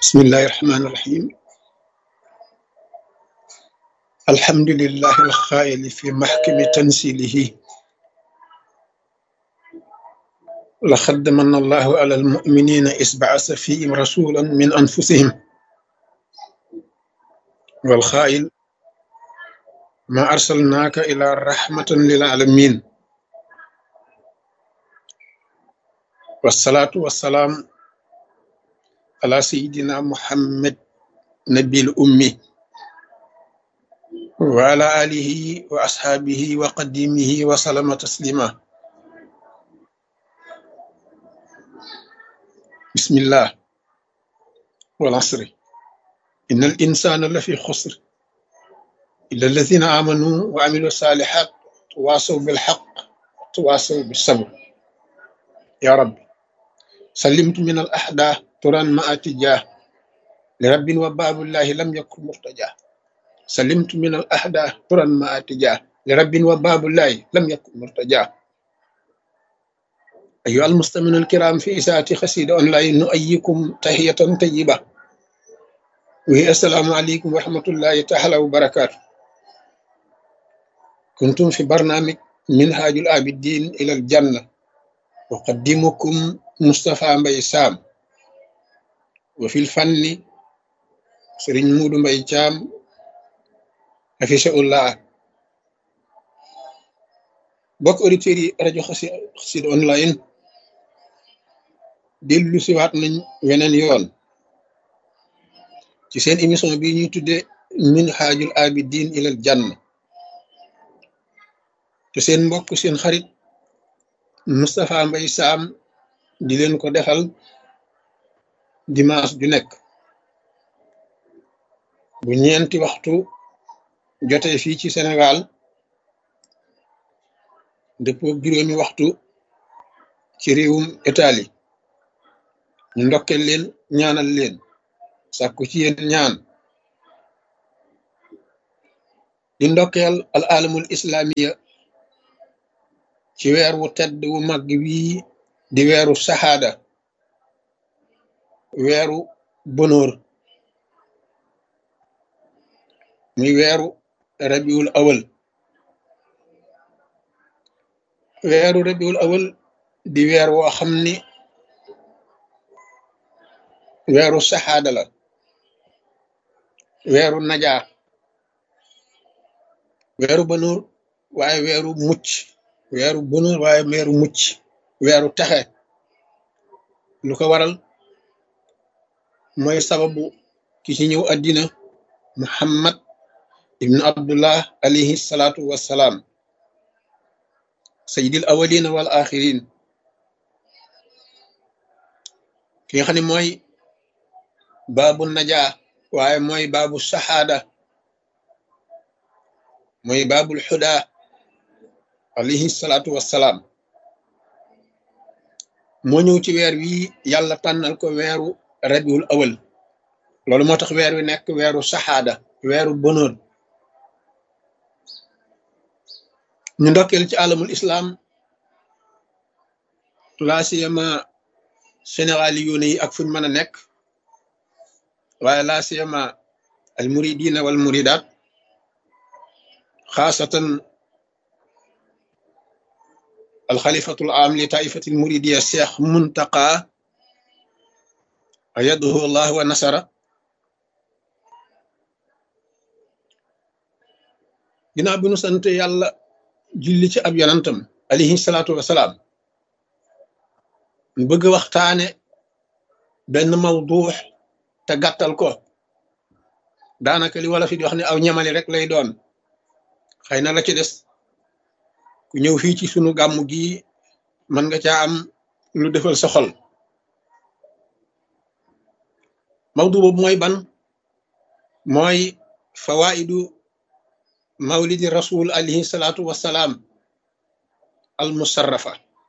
بسم الله الرحمن الرحيم. الحمد لله الخائل في محكم تنزيله. لقد من الله على المؤمنين إذ بعث فيهم رسولا من أنفسهم والخائل ما أرسلناك إلى رحمة للعالمين. والصلاة والسلام على سيدنا محمد نبي الأمي وعلى آله وأصحابه وقديمه وسلم تسليما. بسم الله والعصر إن الإنسان لفي خسر إلا الذين آمنوا وعملوا الصالحات تواصوا بالحق تواصوا بالصبر. يا رب سلمت من الأحداث تران ما أتجاه لرب وباب الله لم يكن مرتجاه. سلمت من الأحداث تران ما أتجاه لرب وباب الله لم يكن مرتجاه. أيها المستمعون الكرام في إذاعة قصيدة أونلاين نؤيكم تحية طيبة وهي السلام عليكم ورحمة الله تعالى وبركاته. كنتم في برنامج منهاج العابدين إلى الجنة أقدمكم مصطفى مبي سام وفي الفن سرين مود مبي شام حفظه الله. bokk auditeurs yi rajo Xassida online dellu si waat nañ weneen yoon ci seen émission bi ñuy tudde minhajul abidin ilal janna te seen mbokk seen xarit Moustapha Mbaye Sam di leen ko defal dimanche ju nekk bu ñeenti waxtu jotee fii ci Sénégal dëppoo juróomi waxtu ci réewum Italie. ñu ndokkeel leen ñaanal leen sàkku ci yéen ñaan di ndokkeel al alamul islamiya ci weer wu tedd wu mag wii di weeru saxaada weeru bonóor muy weeru rabiul awal. weeru rabiul awal di weer woo xam ni weeru saxaada la weeru najaa weeru bonóor waaye weeru mucc weeru bonóor waaye weeru mucc weeru texe. lu ko waral mooy sababu ki ci ñëw àddina Muhammad ibnu Abdullah alayhi salaatu wassalaam sayyidil awwalina wal axirin ki nga xam ne mooy baabu najaa waaye mooy baabu saxaada mooy baabul xudaa alayhi salaatu wassalaam moo ñëw ci weer wi yàlla tànnal ko weeru rabiul awal. loolu moo tax weer wi nekk weeru saxaada weeru bonóor. ñu ndokkeel ci alamul islam laa siyama sénégali yoone yi ak fuñ mën a nekk waaye laa siyama al muridina wal muridat xaasatan al xalifatul am li taifatil muridiya cheikh muntaqa ayaduhu allah wa nasara. ginnaaw bi nu sant yàlla julli ci ab yonantam alayhi salaatu wasalaam ñu bëgg waxtaane benn mawduux te gàttal ko daanaka li wala fi di wax ne aw ñamali rek lay doon. xëy na la ci des ku ñëw fii ci sunu gàmmu gi mën nga caa am lu defal sa xol. mawdu boobu mooy ban mooy fawaidu mawlidi rasul alayhi salaatu wassalaam al musarrafa.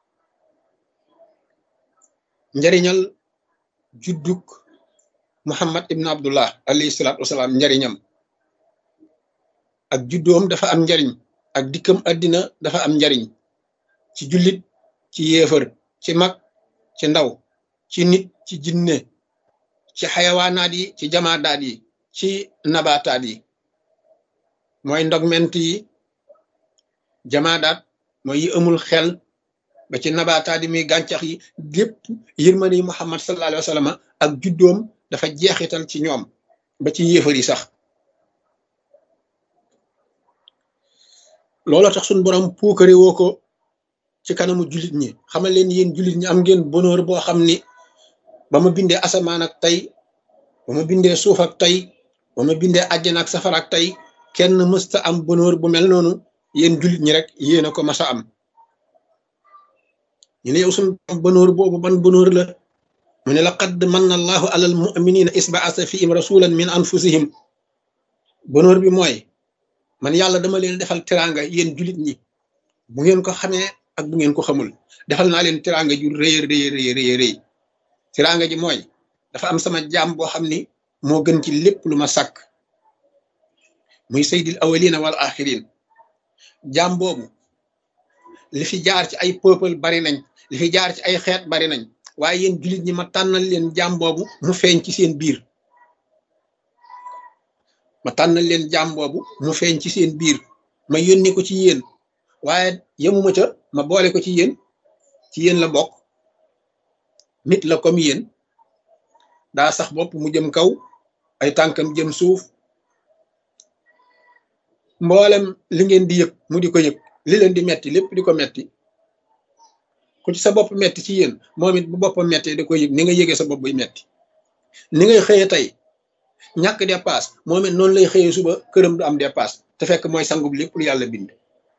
njariñal juddug Muhammad ibn Abdullah alayhi salaatu wassalaam njariñam ak juddoom dafa am njariñ ak dikkam àddina dafa am njariñ ci jullit ci yéefar ci mag ci ndaw ci nit ci jinne ci xayawaanaat yi ci jamaadaat yi ci nabaataat yi mooy ndogment yi jamaadaat mooy yi amul xel ba ci nabaataat yi muy gàncax yi gépp yërmande yi Muhammad sallallahu alayhi wa sallam ak juddoom dafa jeexital ci ñoom ba ci yéefar yi sax looloo tax suñ borom puukare woo ko ci kanamu jullit ñi xamal leen yéen jullit ñi am ngeen bonheur boo xam ni ba ma bindee asamaan ak tey ba ma bindee suuf ak tey ba ma bindee àjjana ak safara ak tey kenn mësta am bonheur bu mel noonu yéen jullit ñi rek yéen a ko masa am ñu ne yow suñ bonheur boobu ban bonheur la mu ne laqad manna allahu alal muminina isbaasa fihim rasulan min anfusihim bonheur bi mooy man yàlla dama leen defal teraanga yéen jullit ñi bu ngeen ko xamee ak bu ngeen ko xamul defal naa leen teraanga ju rëy rëy teraanga ji mooy dafa am sama jaam boo xam ni moo gën ci lépp lu ma sàkk muy sayyidil awwalina wal axirin jaam boobu li fi jaar ci ay peuple bari nañ li fi jaar ci ay xeet bari nañ waaye yéen jullit ñi ma tànnal leen jaam boobu mu feeñ ci seen biir ma tànnal leen jaam boobu mu feeñ ci seen biir ma yónni ko ci yéen waaye yemuma ca ma boole ko ci yéen la bokk nit la comme yéen daa sax bopp mu jëm kaw ay tànkam jëm suuf mboolem li ngeen di yëg mu di ko yëg li leen di metti lépp di ko metti ku ci sa bopp metti ci yéen moom it bu boppam mettee da ko yëg ni nga yëgee sa bopp buy metti ni ngay xëyee tey ñàkk dépasse moom it noonu lay xëyee suba këram du am dépasse te fekk mooy sangub lépp lu yàlla bind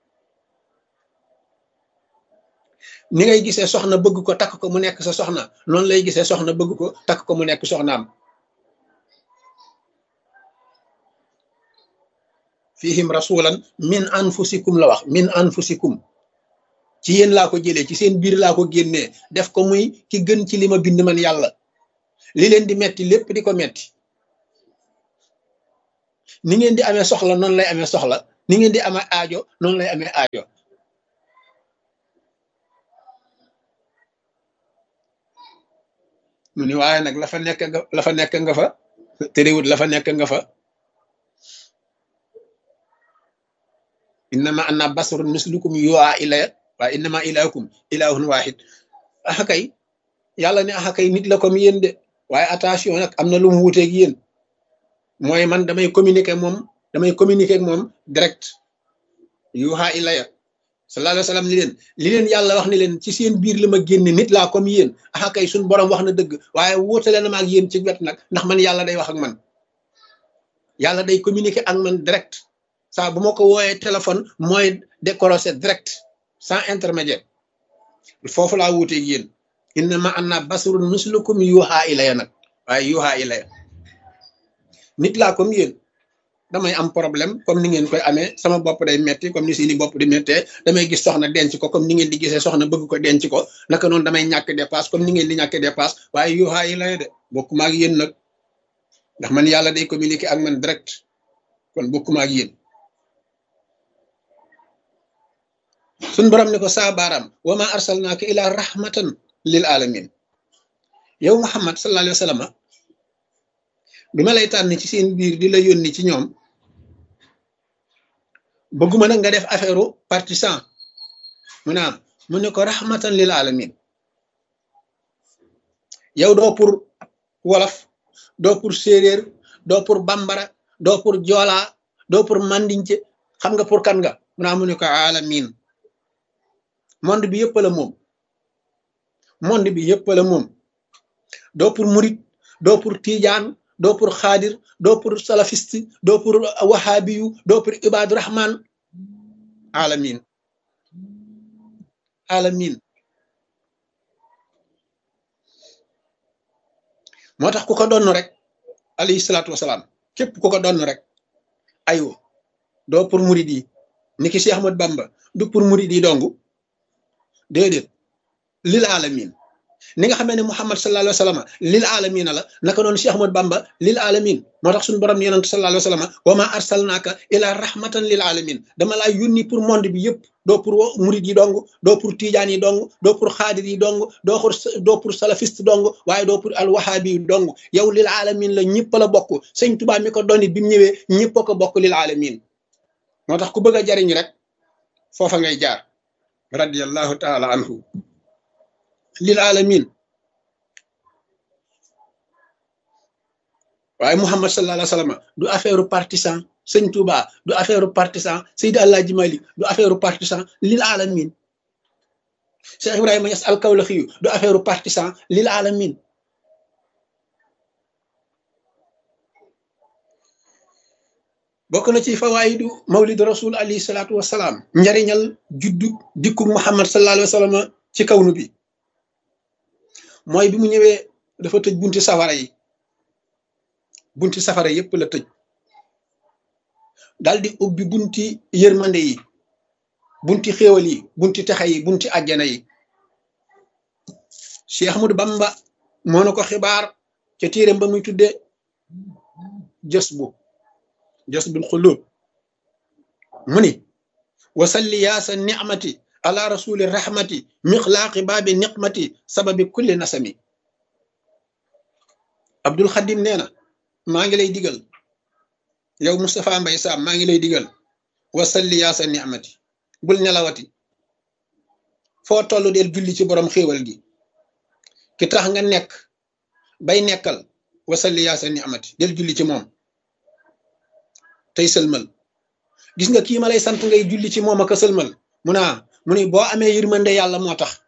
ni ngay gisee soxna bëgg ko takk ko mu nekk sa soxna noonu lay gisee soxna bëgg ko takk ko mu nekk soxnaam fihim rasulan min anfusikum la wax min anfusikum ci yéen laa ko jëlee ci seen biir laa ko génnee def ko muy ki gën ci li ma bind man yàlla li leen di metti lépp di ko metti ni ngeen di amee soxla noonu lay amee soxla ni ngeen di amee aajo noonu lay amee aajo mu ni waaye nag la fa nekk nga fa terewut la fa nekk nga fa innama anna basarun mislukum yu'a ilaya waaye innama ilahukum ilahun wahid kay yàlla ne kay nit la comme yéen de waaye attention nag am na lu mu wuteeg yéen mooy man damay communiquer ak moom direct yuha ilaya sallallahu alayhi wa sallam li leen yàlla wax ni leen ci seen biir la ma génne nit laa comme yéen kay suñ borom wax na dëgg waaye wóotale na ma ak yéen ci wet nag ndax man yàlla day wax ak man yàlla day communiquer ak man direct saa bu ma ko wooyee téléphone mooy décrocher direct sans intermédiaire foofu laa wuuteeg yéen innama anna basarun mislukum yuha ilaya nag waaye yuha ilaya nit laa comme yéen damay am problème comme ni ngeen koy amee sama bopp day metti comme ni seeni bopp di mettee damay gis soxna denc ko comme ni ngeen di gisee soxna bëgg ko denc ko naka noonu damay ñàkk dépasse comme ni ngeen di ñàkk dépasse waaye yuha ilaya de bokkuma ak yéen nag ndax man yàlla day communiquer ak man direct kon bokkuma ak yéen suñ borom ne ko saa baaraam wa ma arsalnaaka ila rahmatan lil alamin yow Muhammad sallallahu alayhi wa sallam bi ma lay tànn ci seen biir di la yónni ci ñoom bëgguma nag nga def affaire partisan mu ne ko rahmatan lil alamin yow doo pour wolof doo pour séeréer doo pour bambara doo pour joola doo pour mandince xam nga pour kan nga mu ne ko alamin monde bi yëpp la moom monde bi yëpp la moom doo pour murit doo pour tijaan doo pour xaadir doo pour salafiste doo pour wahabiyu doo pour ibadu rahman alamin moo tax ku ko donn rek alayhi salaatu wasalaam képp ku ko donn rek aywa doo pour murit yi ni ki Cheikh Ahmad Bamba du pour murit yi dongu déedéet lil alamin ni nga xamee ne Muhammad sallallahu alayhi wa sallam lil alamina la naka noonu Cheikh Ahmad Bamba lil alamin moo tax suñu borom yonent sallallahu alayhi wa sallam wa ma arsalnaaka ila rahmatan lil alamin dama laa yónni pour monde bi yëpp doo pour murid yi dong doo pour tijaan yi dong doo pour xaadir yi dong doo pour salafiste dong waaye doo pour alwahabi yi dong yow lil alamin la ñëpp la bokk sëñ Tuubaa mi ko doonit bi mu ñëwee ñëpp a ko bokk lil alamin moo tax ku bëgg a jariñ rek foofa ngay jaar radiyallahu taala anhu lil alamin waaye Muhammad sallallahu alayhi wa sallam du affaire partisan sëñ Touba du affaire partisan Seydi Alaaji Malik du affaire partisan lil alamin Cheikh Ibrahima Niass al-Kawlaxi du affaire partisan lil alamin bokk na ci fawaayidu mawlid rasul alayhi salaatu wasalaam njariñal juddu dikku Muhammad sallallahu alayhi wa sallam ci kawnu bi mooy bi mu ñëwee dafa tëj bunti safara yépp la tëj daldi ubbi bunti yërmande yi bunti xéewal yi bunti texe yi bunti àjjana yi Cheikh Ahmadou Bamba moo na ko xibaar ca téeréem ba muy tudde jasbul xulub mu ni wasalli yaasa nicmati ala rasuli rahmati mixlaaqi baabi niqmati sababi kulli nasami Abdul Xadim nee na maa ngi lay digal yow Moustapha Mbaye Sam maa ngi lay digal wasalli yaasa nicmati bul nelawati foo toll del julli ci borom xéewal gi ki tax nga nekk bay nekkal wasalli yaasa nicmati del julli ci moom tey sëlmal gis nga kii ma lay sant ngay julli ci moom ak a sëlmal mu ni boo amee yërmande yàlla moo tax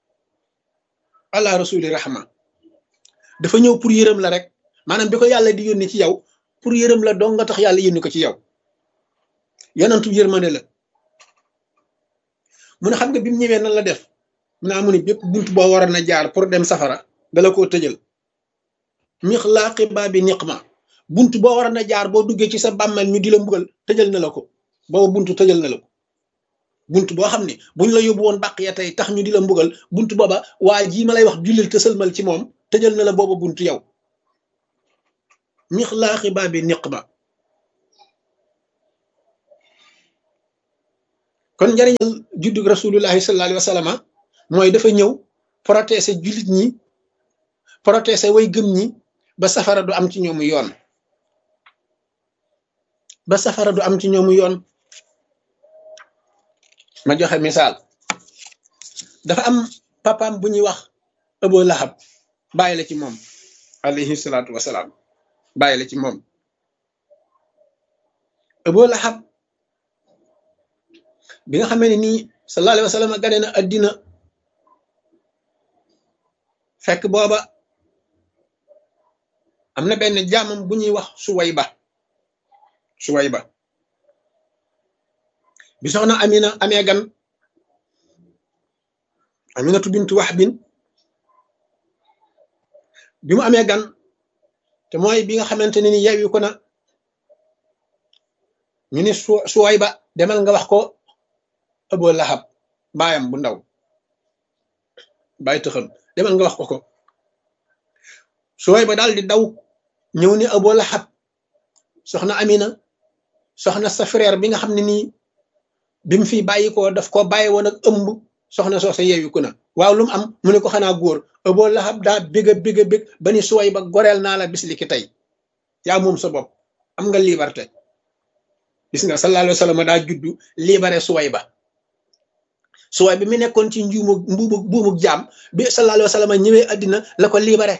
ala rasuli rahma dafa ñëw pour yërëm la rek maanaam bi ko yàlla di yónni ci yow pour yërëm la dong nga tax yàlla yónni ko ci yow yonentu yërmande la mu ne xam nga bi mu ñëwee nan la def mu ni bépp bunt boo waroon a jaar pour dem safara dala koo tëjal mixlaaqi baabi niqma bunt boo waroon a jaar boo duggee ci sa bàmmeel ñu di la mbugal tëjal na la ko booba buntu tëjal na la ko bunt boo xam ne buñ la yóbbu woon bàq ya tey tax ñu di la mbugal bunt booba waa jii ma lay wax jullil te sëlmal ci moom tëjal na la booba buntu yow mixlaaqi baabi niqma kon njariñal juddug rasulullahi sallallahu alayhi wa sallam mooy dafa ñëw protéger jullit ñi protéger way gëm ñi ba safara du am ci ñoomu yoon ma joxe misaal dafa am papaam bu ñuy wax Abu Lahab bàyyi la ci moom alayhi salaatu wasalaam bàyyi la ci moom Abu Lahab bi nga xamee ne nii sallallahu alayhi wa sallam gane na addina fekk booba am na benn jaamam bu ñuy wax Suwayba bi soxna Amina amee gan Aminatu bintu Wahbin bi mu amee gan te mooy bi nga xamante ne ni yeewi ko na ñu ni Suwayba demal nga wax ko Abu Lahab baayam bu ndaw bàyyi tëxam demal nga wax ko Suwayba daal di daw ñëw ni Abu Lahab soxna Amina soxna sa frère bi nga xam ne nii bi mu fi bàyyi ko daf ko bàyyi woon ak ëmb soxna soo sa yeewi ko na waaw lu mu am mu ne ko xanaa góor Abu Lahab daa bég ba ni Suwayba goreel naa la bis li ki tey yaa moom sa bopp am nga liberté gis nga sallallahu alayhi wa sallam daa juddu libéré Suwayba mi nekkoon ci buumug jaam bi sallallahu alayhi wa sallam ñëwee àddina la ko libéré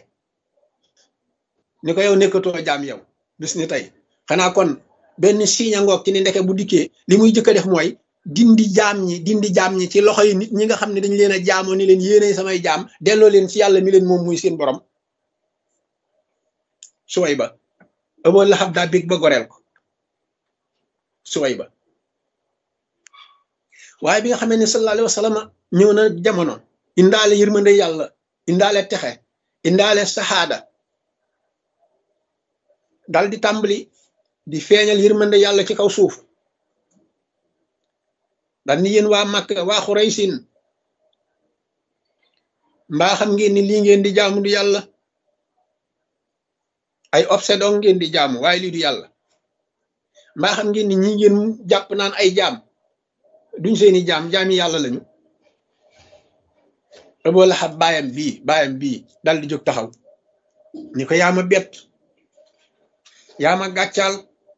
ni ko yow nekkatoo jaam yow bis ni tey xanaa kon benn signe ngoog ci ni ndeke bu dikkee li muy jëkk a def mooy dindi jaam ñi ci loxo yi nit ñi nga xam ne dañ leen a jaamoo ni leen yéenay samay jaam delloo leen ci yàlla mi leen moom muy seen borom Suwayba Abu Lahab daa bég ba goreel ko Suwayba waaye bi nga xamee ne sallallahu alayhi wa sallam ñëw na jamono indaale yërmande yàlla indaale texe indaale saxaada dal di tàmbali di feeñal yërmande yàlla ci kaw suuf dal ni yéen waa Makka waa Xuraysin mbaa xam ngeen ni lii ngeen di jaamu du yàlla ay obsédon ngeen di jaamu waaye lii du yàlla mbaa xam ngeen ni ñi ngeen jàpp naan ay jaam duñ seeni jaami yàlla lañu. Abu Lahab baayam bii dal di jóg taxaw ni ko yaa ma bett yaa ma gàccaal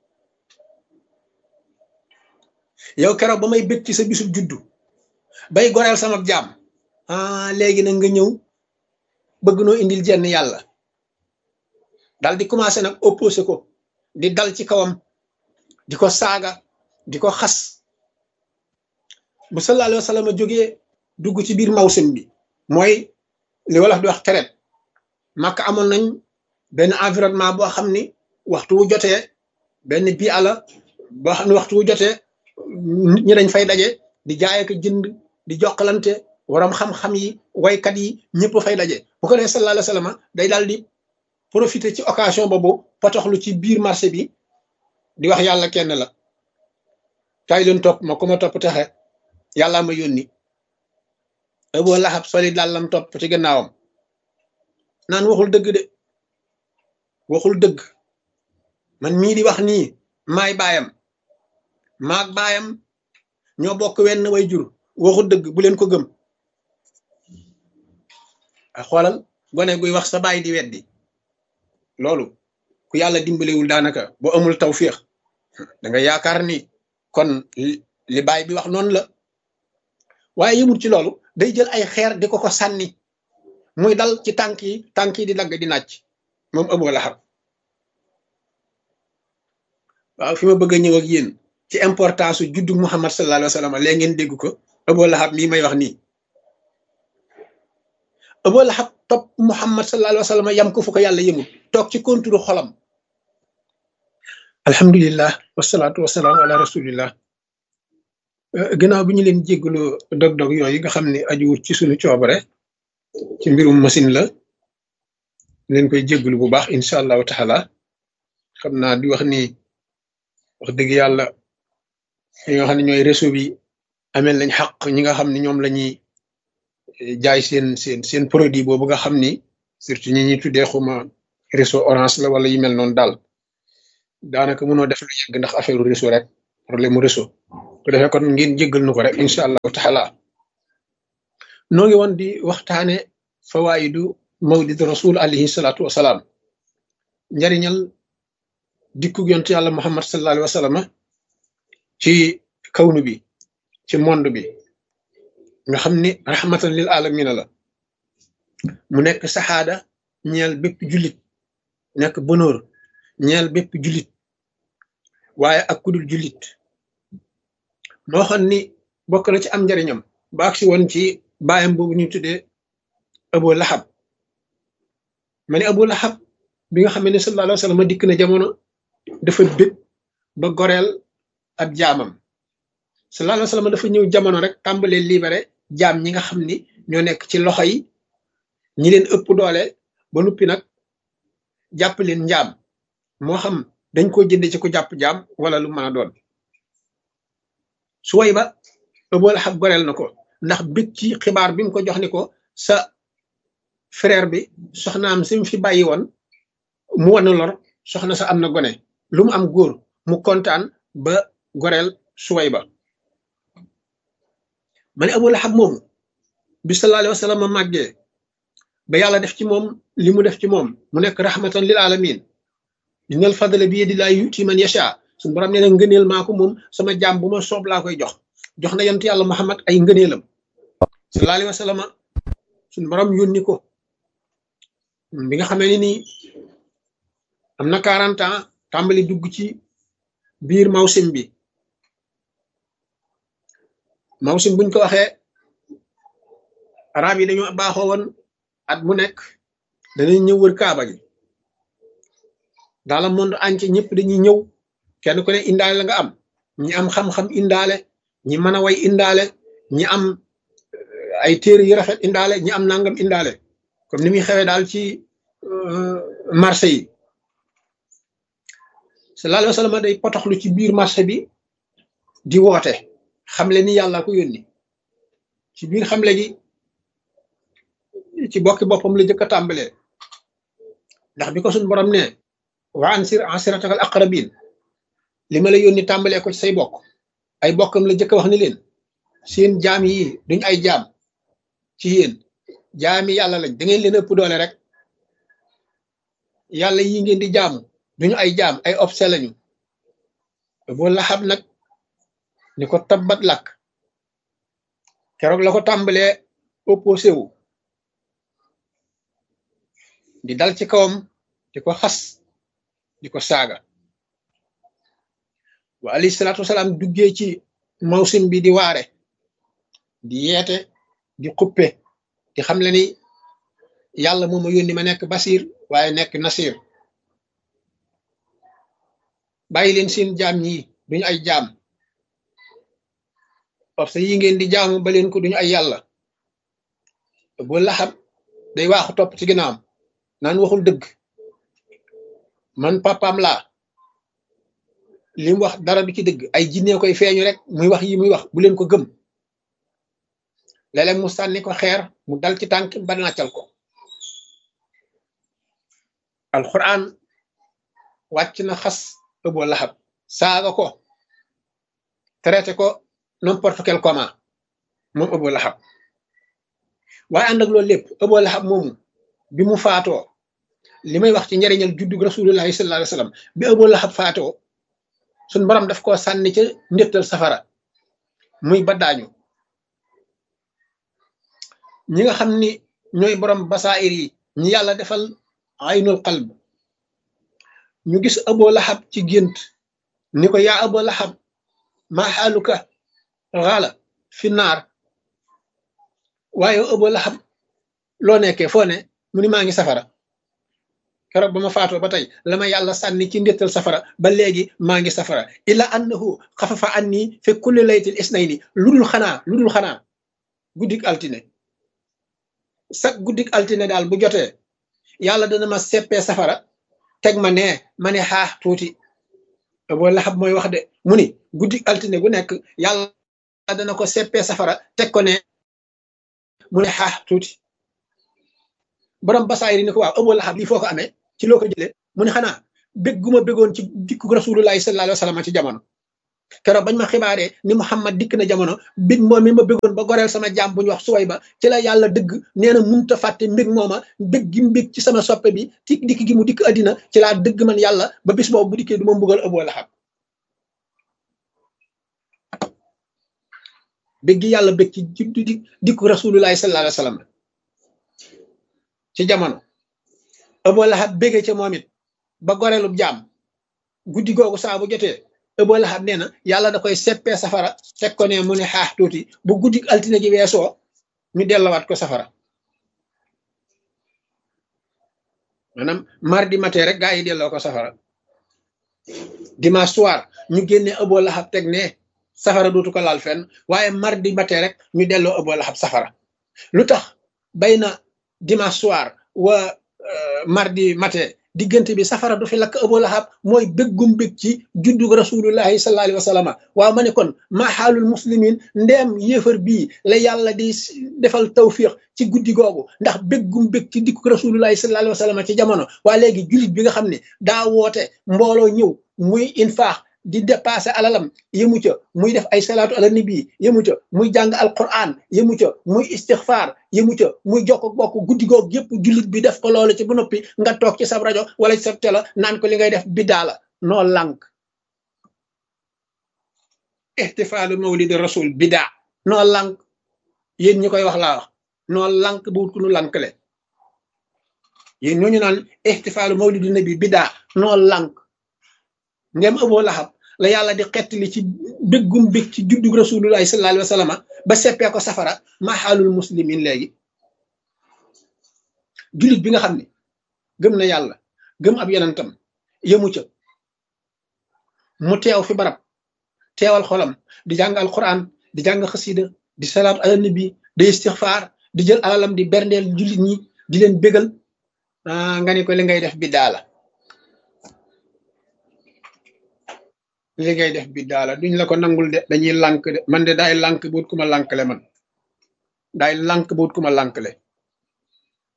yow keroog ba may bét ci sa bisub juddu bay goreel sama jaam léegi nag nga ñëw bëgg noo indil jenn yàlla dal di commencé nag opposé ko di dal ci kawam di ko saaga di ko xas bu sallallahu alayhi wa sallam jógee dugg ci biir mawsim bi mooy li wolof di wax traite Makka amoon nañ benn environnement boo xam ni waxtu wu jotee benn bii ala boo xam ne waxtu wu jotee nit ñi dañ fay daje di jaay ak jënd di jokkalante waram xam-xam yi waykat yi ñëpp fay daje bu ko defee sallallahu alayhi wa sallam day daal di profiter ci occasion boobu potoxlu ci biir marché bi di wax yàlla kenn la kaay leen topp ma ku ma topp taxe yàllaa ma yónni. Abu Lahab soli dàllam topp ci gannaawam naan waxul dëgg de waxul dëgg man mii di wax nii maay baayam maag baayam ñoo bokk wenn way jur waxul dëgg bu leen ko gëm a xoolal gone guy wax sa baay di weddi loolu ku yàlla dimbalewul daanaka boo amul tawfiix da nga yaakaar ni kon li baay bi wax noonu la waaye yëmul ci loolu day jël ay xeer di ko sànni muy dal ci tànk yi di dagg di nàcc moom Abu Lahab waaw fi ma bëgg a ñëw ak yéen ci importance su juddu Muhammad sallallahu alayhi wa sallam léegi ngeen dégg ko Abu Lahab mii may wax nii Abu Lahab topp Muhammad sallallahu alayhi wa sallam yam ko fu ko yàlla yëmul toog ci konturu xolam alhamdulillah wasalaatu wasalaamu ala rasulillah ginnaaw bi ñu leen jéggalu dog-dog yooyu nga xam ne ajuwut ci suñu coobare ci mbirum machine la leen koy jéggalu bu baax incha allahu taala xam naa di wax ni wax dëgg yàlla ñi nga xam ne ñooy réseau bi amel lañ xaq ñi nga xam ne ñoom la ñuy jaay seen produit boobu nga xam ni surtout ñi ñuy tuddee xuma réseau orange la wala yu mel noonu daal daanaka mënoo def lu yàgg ndax affaire réseau rek problème mu réseau ko defee kon ngeen jéggal nu ko rek incha allahu taala noo ngi woon di waxtaane fawaidu mawlid rasul alayhi salaatu wasalaam njariñal dikkug yontu yàlla muhammad sallallahu alayhi wa sallam ci kawnu bi ci monde bi nga xam ni rahmatan lil alamina la mu nekk saxaada ñeel bépp jullit nekk bonheur ñeel bépp jullit waaye ak kudul jullit moo xam ni bokk na ci am njariñam ba agsi woon ci baayam boobu ñu tuddee Abu Lahab ma ne Abu Lahab bi nga xam ne sallallahu alayhi wa sallam dikk na jamono dafa bég ba goreel ab jaamam sallallahu alayhi wa sallam dafa ñëw jamono rek tàmbalee libéré jaam ñi nga xam ni ñoo nekk ci loxo yi ñi leen ëpp doole ba nuppi nag jàpp leen njaam moo xam dañ koo jënde ci ko jàpp jaam wala lu mën a doon suway ba Abu Lahab goreel na ko ndax bég ci xibaar bi mu ko jox ni ko sa frère bi soxnaam si mu fi bàyyi woon mu wan lor soxna sa am na gone lu mu am góor mu kontaan ba goreel suway ba ma ne Abu Lahab moomu bi sallallahu alayhi wa sallam màggee ba yàlla def ci moom li mu def ci moom mu nekk rahmatan lil alamin innal fadla bi yadillahi yuti man yasha suñu borom nee na ngëneel maa ko moom sama jaam bu ma soob laa koy jox na yonent yàlla Muhammad ay ngëneelam sallallahu alayhi wa sallam suñu borom yónni ko bi nga xamee ni nii am na 40 ans tàmbali dugg ci biir mawsim bi mawsim buñ ko waxee arab yi dañoo baaxoo woon at mu nekk danañ ñëw wër kaaba gi dans le monde entier ñëpp dañuy ñëw kenn ku ne indaale la nga am ñi am xam-xam indaale ñi mën a way indaale ñi am ay téere yu rafet indaale ñi am nangam indaale comme ni muy xewee daal ci marché yi sallallahu alayhi wa sallam day potoxlu ci biir marché bi di woote xamle ni yàlla ko yónni ci biir xamle gi ci bokki boppam la jëkk a tàmbalee ndax bi ko suñ borom ne wa ansir asiratakal aqrabin li ma la yónni tàmbalee ko ci say bokk ay bokkam la jëkk a wax ni leen seen jaam yi duñ ay jaam ci yéen jaami yàlla lañ da ngeen leen ëpp doole rek yàlla yi ngeen di jaamu duñu ay jaam ay obse lañu boo laxab nag ni ko tabbat lakk keroog la ko tàmbalee opposé wu di dal ci kawam di ko xas di ko saaga wa alayhi salaatu wasalaam duggee ci mawsim bi di waare di yeete di xuppe di xam le ni yàlla moo ma yónni ma nekk basir waaye nekk nasir bàyyi leen seen jaam ñi duñu ay jaam parce que yi ngeen di jaamu ba leen ko duñu ay yàlla bu laxab day waaxu topp ci ginnaawam naan waxul dëgg man papaam laa li mu wax dara du ci dëgg ay jinne koy feeñu rek muy wax yi muy wax bu leen ko gëm léeg-léeg mu sànni ko xeer mu dal ci tànk ba nàccal ko alquran wàcc na xas Abu Lahab saaga ko traité ko n'importe quel comment moom Abu Lahab waaye ànd ak loolu lépp Abu Lahab moomu bi mu faatoo li may wax ci njariñal juddug rasulullahi sallallahu alayhi wasallam bi Abu Lahab faatoo suñ borom daf koo sànni ca ndéttal safara muy baddaañu ñi nga xam ni ñooy borom basaa'ir yi ñi yàlla defal aynul qalb ñu gis Abu Lahab ci gént ni ko yaa Abu Lahab maa xaaluka xaala fi naar waaye Abu Lahab loo nekkee foo ne mu ni maa ngi safara keroog ba ma faatoo ba tey la ma yàlla sànni ci ndéttal safara ba léegi maa ngi safara illa annahu xafafa anni fi kulli laytil isnayni lu dul xanaa guddik altine sax guddik altine daal bu jotee yàlla dana ma seppee safara teg ma nee ma ne xaax tuuti Abu Lahab mooy wax de mu ni guddik altine gu nekk yàlla dana ko seppee safara teg ko ne mu ne xaax tuuti borom basaayir ni ko waaw Abu Lahab lii foo ko amee ci loo ko jëlee mu ne xanaa bég gu ma bégoon ci dikku rasulullahi sallallahu alayhi wa sallam ci jamono keroog bañ ma xibaaree ni Muhammad dikk na jamono bég moom mi ma bégoon ba goreel sama jaam bu ñu wax Suwayba ci la yàlla dëgg nee na munta fàtte mbég mooma bég gi mbég ci sama soppe bi ci dikk gi mu dikk addina ci laa dëgg man yàlla ba bis boobu bu dikkee du ma mbugal Abu Lahab bég gi yàlla bég ci dikku rasulullahi sallallahu alayhi wa sallam ci jamono Abu Lahab bége ca moom it ba goreelub jaam guddi googu saa bu jotee Abu Lahab nee na yàlla da koy seppee safara teg ko ne mu ne xaax tuuti bu guddi altine gi weesoo ñu dellawaat ko safara maanaam mardi matin rek gaa yi delloo ko safara dimanche soir ñu génne Abu Lahab teg ne safara dootu ko laal fenn waaye mardi matin rek ñu delloo Abu Lahab safara lu tax bay na dimanche soir wa mardi matin diggante bi safara du fi lakk Abu Lahab mooy béggum bég ci juddug rasulullahi sallallahu alayhi wa sallam waaw ma ne kon maa xaalul muslimin ndeem yéefar bii la yàlla di defal tawfiq ci guddi googu ndax béggum bég ci dikku rasulullahi sallallahu alayhi wa sallam ci jamono waa léegi jullit bi nga xam ne daa woote mbooloo ñëw muy infaax di dépassé alalam yëmu ca muy def ay salaatu ala nabi yëmu ca muy jàng alquran yëmu ca muy istixfaar yëmu ca muy jokk bokk guddi googu yëpp jullit bi def ko loolu ci ba noppi nga toog ci sab rajo wala ci sab télé naan ko li ngay def biddaa la noo lànk ihtifaalu mawlidi rasul biddaa noo lànk yéen ñi koy wax laa wax noo lànk bu wut ku nu lànkle yéen ñooñu naan ihtifaalu mawlidi nabi biddaa noo lànk ndem Abu Lahab la yàlla di xettali ci béggum bég ci juddug rasulullahi sallallahu alayhi wa sallam ba seppee ko safara ma xaalul muslimin léegi jullit bi nga xam ne gëm na yàlla gëm ab yonentam yëmu ca mu teew fi barab teewal xolam di jàng alquran di jàng xasida di salaatu ala nabi di istixfaar di jël alalam di berndeel jullit ñi di leen bégal nga ne ko li ngay def biddaa la li ngay def biddaa la duñ la ko nangul de dañuy lànk de man de daay lànk buut ku ma lànkle man daay lànk buut ku ma lànkle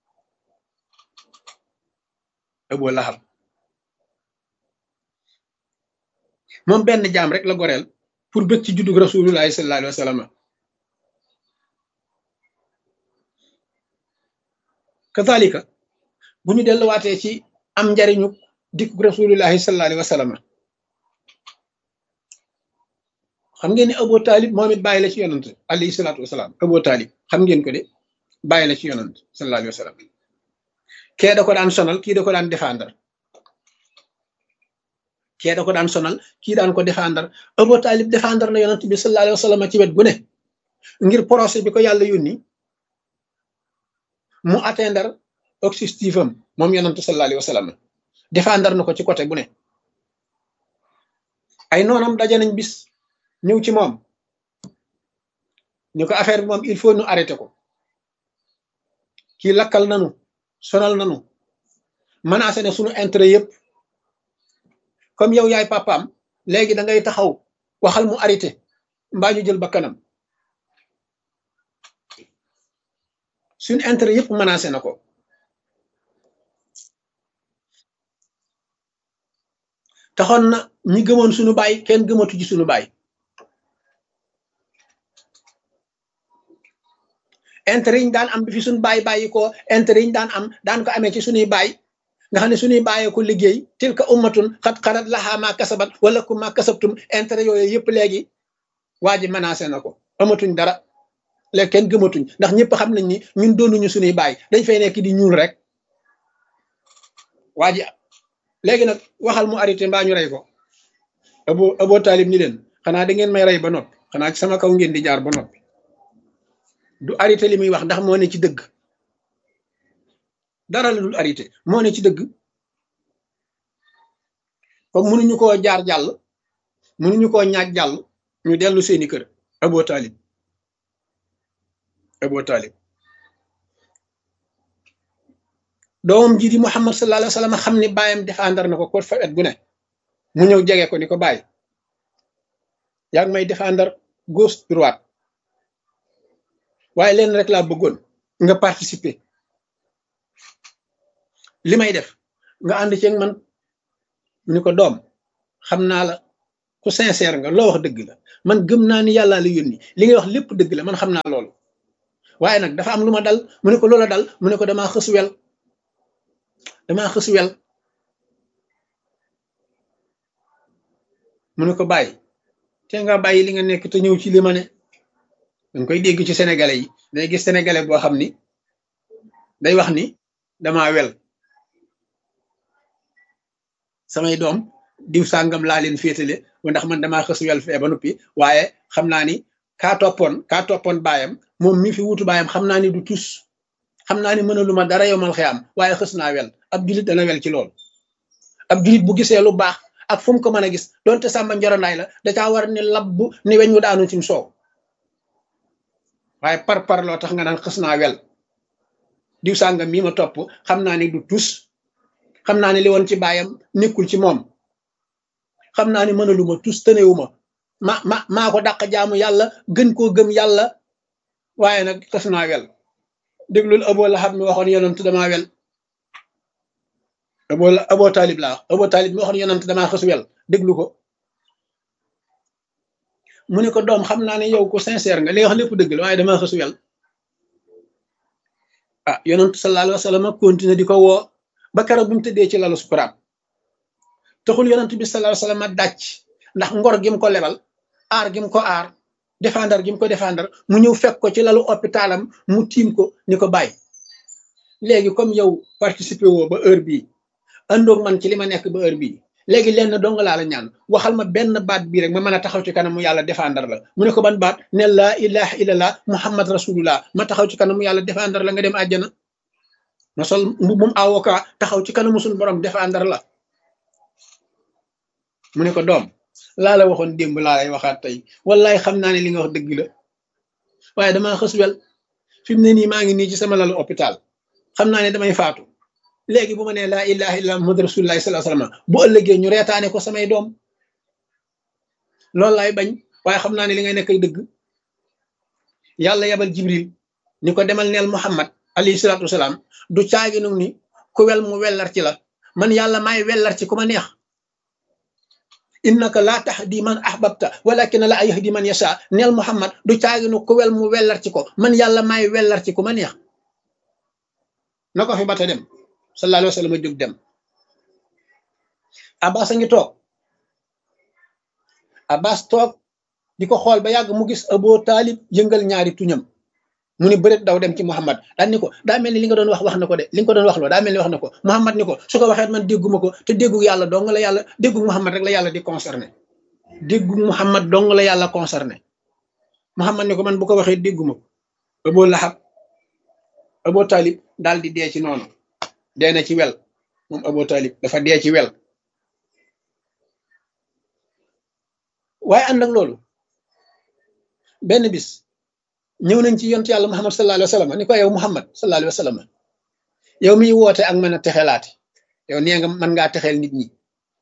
Abu Lahab moom benn jaam rek la goreel pour bëgg ci juddug rasulullahi sallallahu alayhi wa sallam kazalika bu ñu delluwaatee ci am njariñu dikkug rasulullahi sallallahu alayhi wa sallam xam ngeen ni Abu Talib moom it bàyyi la ci yonant alayhi salaatu wasalaam Abu Talib xam ngeen ko de bàyyi la ci yonant sallallahu alayhi wa sallam kee da ko daan sonal kii da ko daan défendre kee da ko daan sonal kii daan ko défendre Abu Talib défendre na yonant bi sallallahu alayhi wa sallam ci wet gu ne ngir procès bi ko yàlla yónni mu atteindre objectif am moom yonant sallallahu alayhi wa sallam défendre na ko ci côté bu ne ay noonam daje nañ bis ñëw ci moom ñu ko affaire bi moom il faut ñu arrêté ko kii lakkal nanu sonal nanu menacé ne suñu intérêt yëpp comme yow yaay papaam léegi da ngay taxaw waxal mu arrêté mbaa ñu jël ba kanam suñu intérêt yëpp menacé na ko taxoon na ñi gëmoon suñu baay kenn gëmatu ci suñu baay intérêt yi ñu daan am bi fi suñu baay bàyyi ko intérêt yi ñu daan ko amee ci suñuy baay nga xam ne suñuy bàyyee ko liggéey tilka ummatun xat xarat lahaa maa kasabat wala kum maa kasabtum intérêt yooyu yëpp léegi waa ji menacé na ko amatuñ dara léegi kenn gëmatuñ ndax ñëpp xam nañ ni ñun doonuñu suñuy baay dañ fay nekk di ñuul rek waa ji léegi nag waxal mu arrêté mbaa ñu rey ko Abu Talib ni leen xanaa da ngeen may rey ba noppi xanaa ci sama kaw ngeen di jaar ba noppi du arrêté li muy wax ndax moo ne ci dëgg dara la dul arrêté moo ne ci dëgg comme mënuñu koo jaar jàll mënuñu koo ñaaj jàll ñu dellu seeni kër Abu Talib doomam ji di Muhammad sallallahu alayhi wa sallam xam ni baayam défendre na ko fa wet gu ne mu ñëw jege ko ni ko bàyyi yaa ngi may défendre gauche droite waaye leen rek laa bëggoon nga participer li may def nga ànd ceeg man ni ko doom xam naa la ku sincère nga loo wax dëgg la man gëm naa ni yàllaa la yónni li ngay wax lépp dëgg la man xam naa loolu waaye nag dafa am lu ma dal mu ne ko loola dal mu ne ko damaa xës wel mu ne ko bàyyi te nga bàyyi li nga nekk te ñëw ci li ma ne danga koy dégg ci sénégalais yi day gis sénégalais boo xam ni day wax ni damaa wel samay doom diw sàngam laa leen féetale ndax man damaa xës wel fee ba noppi waaye xam naa ni kaa toppoon baayam moom mi fi wutu baayam xam naa ni du tus xam naa ni mënalu ma dara yomal xëy am waaye xës naa wel ab julit dana wel ci loolu ab julit bu gisee lu baax ak fu mu ko mën a gis donte sàmba njoronaay la da caa war ni labbu ni weñ wu daanu cim soow waaye par loo tax nga naan xës naa wel diw sàngam mii ma topp xam naa ni du tus xam naa ni li woon ci baayam nekkul ci moom xam naa ni mënaluma tus tënewuma maa ko dàq jaamu yàlla gën koo gëm yàlla waaye nag xës naa wel déglul Abu Lahab mi waxoon yonent damaa wel Abu Talib laa Abu Talib mi waxoon yonent damaa xës wel déglu ko mu ne ko doom xam naa ne yow ko sincère nga li nga wax lépp dëgg la waaye damaa xës wel ah yonent sallallahu alayhi wa sallam continué di ko woo ba keroog bu mu tëddee ci lalu sukuraat taxul yonent bi sallallahu alayhi wa sallam dàcc ndax ngor gi mu ko lebal aar gi mu ko aar défendre gi mu ko défendre mu ñëw fekk ko ci lalu hôpitalam mu tiim ko ni ko bàyyi léegi comme yow participer woo ba heure bii àndoog man ci li ma nekk ba heure bii léegi lenn dong laa la ñaan waxal ma benn baat bii rek ma mën a taxaw ci kanamu yàlla défendre la mu ne ko ban baat ne laa ilaha illallah muhammad rasulullah ma taxaw ci kanamu yàlla défendre la nga dem àjjana ma sol mbubum avocat taxaw ci kanamu suñu borom défendre la mu ne ko doom laa la waxoon démb laa lay waxaat tey wallaay xam naa ne li nga wax dëgg la waaye damaa xës wel fi mu ne nii maa ngi nii ci sama lalu hôpital xam naa ne damay faatu léegi bu ma nee laa ilaha illa muhammad rasulullah sallallahu alayhi wasallam bu ëllëgee ñu reetaane ko samay doom loolu laay bañ waaye xam naa ne li ngay nekk dëgg yàlla yabal jibril ni ko demal neel muhammad alayhi salaatu wasalaam du caagi nag ni ku wel mu wellar ci la man yàlla maay wellar ci ku ma neex innaka laa tahdi man ahbabta walakin la yahdi man yasha neel Muhammad du caaginu ku wel mu wellar ci ko man yàlla maay wellar ci ku ma neex na ko fi bata dem sallallahu alayhi wa sallam jóg dem Abbas a ngi toog Abbas toog di ko xool ba yàgg mu gis Abu Talib yëngal ñaari tuñam mu ni bëreet daw dem ci Muhammad daan ni ko daa mel ni li nga doon wax na ko de li nga ko doon wax loo daa mel ni wax na ko Muhammad ni ko su ko waxee man dégguma ko te déggu yàlla dong la yàlla déggu Muhammad rek la yàlla di concerné déggu Muhammad dong la yàlla concerné Muhammad ni ko man bu ko waxee dégguma ko Abu Talib daal di dee ci noonu dee na ci wel moom Abu Talib dafa dee ci wel waaye ànd ak loolu benn bis ñëw nañ ci yonent yàlla Muhammad sallallahu alayhi wa sallam ni ko yow Muhammad sallallahu alayhi wa sallam yow miy woote ak mën a texelaati yow nee nga mën ngaa texeel nit ñi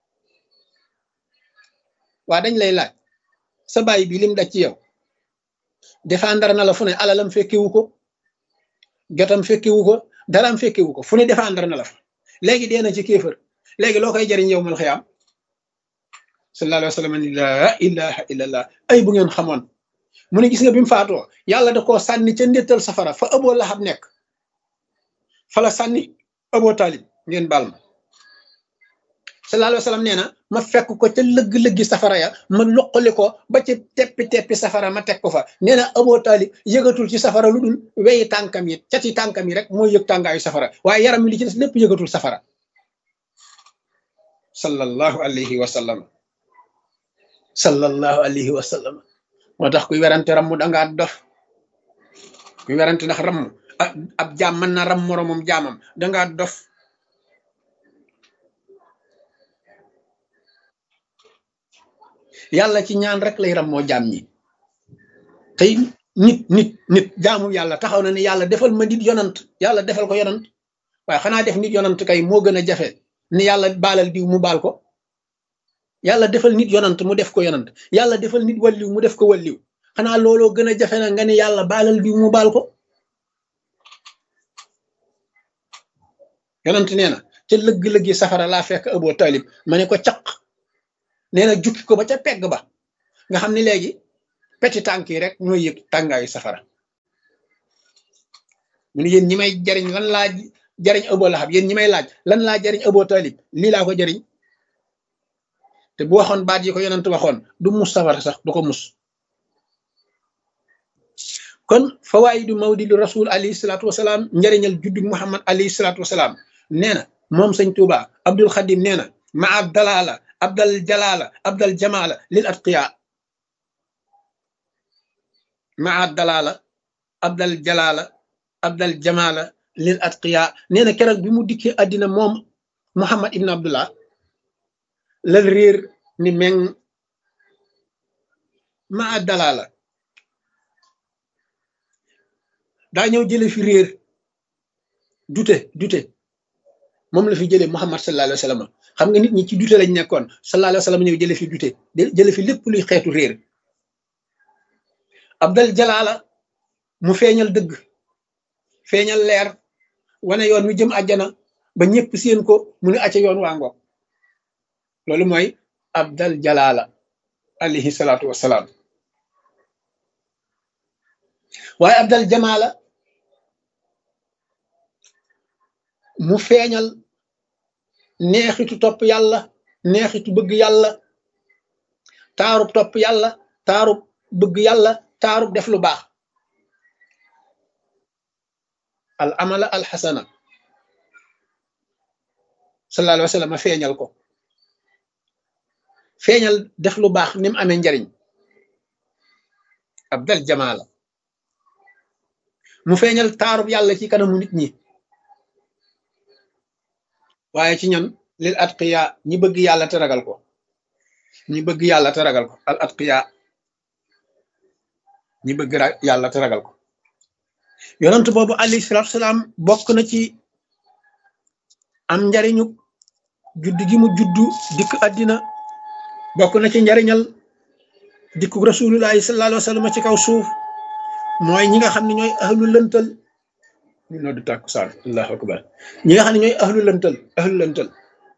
waa dañ lay laaj sa baay bi lim daj ci yow défendre na la fu ne alalam fekkewu ko jotam fekkewu ko daraam fekkewu ko fu ne défendre na la fa léegi dee na ci kéefër léegi loo koy jariñ yow mal xiyaam sallallahu alayhi wa sallam ni laa ilaha illallah ay bu ngeen xamoon mu ne gis nga bi mu faatoo yàlla da koo sànni ca ndéttal safara fa Abu Lahab nekk fa la sànni Abu Talib ngeen baal ma sallallahu alayhi wa sallam nee na ma fekk ko ca lëgg-lëggi safara ya ma loqali ko ba ci teppi safara ma teg ko fa nee na Abu Talib yëgatul ci safara lu dul weyi tànkam yi cati tànkam yi rek mooy yëg tàngaayu safara waaye yaram mi li ci des lépp yëgatul safara sallallahu alayhi wa sallam sallallahu alayhi wa sallam moo tax kuy werante ramm dangaa dof kuy werante ndax ramm ab jaam mën na ram moromam jaamam dangaa dof yàlla ci ñaan rek lay rammoo jaam ñi tey nit jaamu yàlla taxaw na ne yàlla defal ma nit yonant yàlla defal ko yonant waaye xanaa def nit yonant kay moo gën a jafe ni yàlla baalal diw mu baal ko yàlla defal nit yonant mu def ko yonant yàlla defal nit walliw mu def ko walliw xanaa looloo gën a jafe na nga ne yàlla baalal diw mu baal ko yonant nee na ca lëgg-lëggi safara laa fekk Abu Talib ma ne ko caq nee na jukki ko ba ca pegg ba nga xam ne léegi peti tànk yi rek ñooy yëg tàngaayu safara mu ne yéen ñi may jariñ lan laa jariñ Abu Lahab yéen ñi may laaj lan laa jariñ Abu Talib lii laa ko jariñ te bu waxoon baat yi ko yonent waxoon du mus safara sax du ko mus kon fawaayidu mawlidu rasul alayhi salaatu wasalaam njëriñal juddu Muhammad alayhi salaatu wasalaam nee na moom sëñ Tuuba Abdul Xadim nee na maa dalala abdal jalala abdal jamala lil atqiya maa dalala abdal jalala abdal jamala lil atqiya nee na keroog bi mu dikkee àddina moom Muhammad ibn Abdullah lal réer ni meng maa dalala daa ñëw jële fi réer dute moom la fi jële Muhammad sallallahu alayhi wa sallam xam nga nit ñi ci dute lañ nekkoon sallallahu alayhi wa sallam ñëw jële fi dute jële fi lépp luy xeetu réer abdal jalaala mu feeñal dëgg feeñal leer wane yoon wi jëm àjjana ba ñëpp seen ko mu ne acca yoon waa ngoog loolu mooy abdal jalaala alayhi salaatu wassalaam waaye abdal jamaala mu feeñal neexitu topp yàlla neexitu bëgg yàlla taarub topp yàlla taarub bëgg yàlla taarub def lu baax al amala al xasana sallallahu alayhi wa sallam feeñal ko feeñal def lu baax ni mu amee njariñ abdal jamaala mu feeñal taarub yàlla ci kanamu nit ñi waaye ci ñan lil atqiya ñi bëgg yàlla te ragal ko ñi bëgg yàlla te ragal ko al atqiya ñi bëgg yàlla te ragal ko yonent boobu alayhi salaatu wasalaam bokk na ci am njariñu juddu gi mu juddu dikk àddina bokk na ci njariñal dikku rasulullahi sallallahu alayhi wa sallam ci kaw suuf mooy ñi nga xam ne ñooy ahlu lëntal ñu noddu tàkkusaan allahu akbar ñi nga xam ne ñooy ahlu lëntal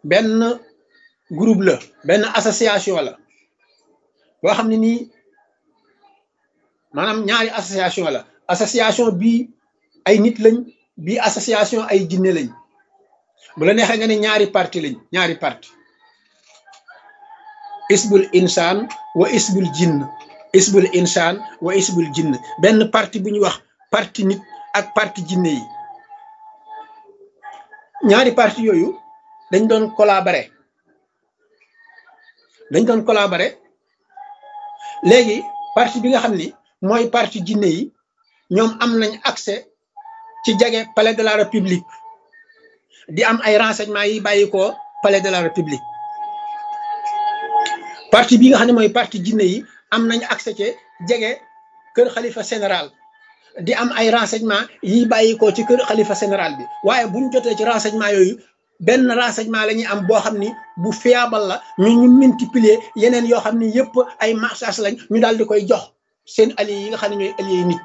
benn groupe la benn association la boo xam ne nii maanaam ñaari association la association bii ay nit lañ bii association ay jinne lañ bu la neexee nga ne ñaari parti lañ ñaari parti isbul insaan wa isbul jinn isbul insaan wa isbul jinn benn parti bu ñuy wax parti nit ak parti jinne yi ñaari parti yooyu dañ doon collaborer léegi parti bi nga xam ni mooy parti jinne yi ñoom am nañ accès ci jege palais de la république di am ay renseignements yi bàyyi ko palais de la république parti bi nga xam ne mooy parti jinne yi am nañ accès ci jege kër xalifa général di am ay renseignements yi bàyyi ko ci kër xalifa général bi waaye buñ jotee ci renseignement yooyu benn renseignement la ñuy am boo xam ni bu fiable la ñu multiplier yeneen yoo xam ni yëpp ay marchage lañ ñu daal di koy jox seen alliés yi nga xam ne ñooy alliés nit